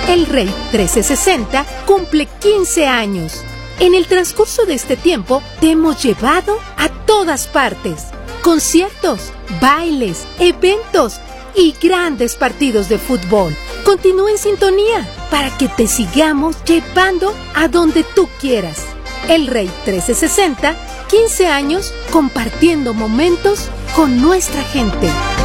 El Rey 1360 cumple 15 años. En el transcurso de este tiempo te hemos llevado a todas partes. Conciertos, bailes, eventos y grandes partidos de fútbol. Continúa en sintonía para que te sigamos llevando a donde tú quieras. El Rey 1360, 15 años compartiendo momentos con nuestra gente.